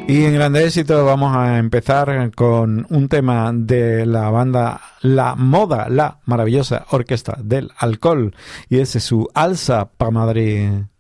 Y en grande éxito vamos a empezar con un tema de la banda La Moda, la maravillosa Orquesta del Alcohol, y ese es su Alza pa' Madrid.